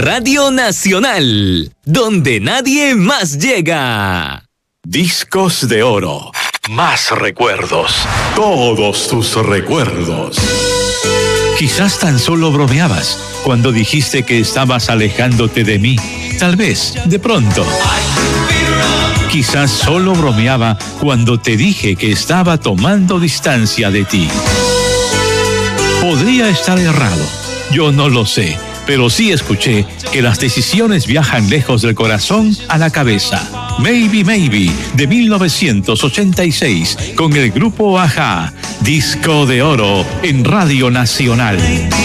Radio Nacional, donde nadie más llega. Discos de oro. Más recuerdos. Todos tus recuerdos. Quizás tan solo bromeabas cuando dijiste que estabas alejándote de mí. Tal vez, de pronto. Quizás solo bromeaba cuando te dije que estaba tomando distancia de ti. Podría estar errado, yo no lo sé, pero sí escuché que las decisiones viajan lejos del corazón a la cabeza. Maybe Maybe, de 1986, con el grupo A-ha, Disco de Oro en Radio Nacional.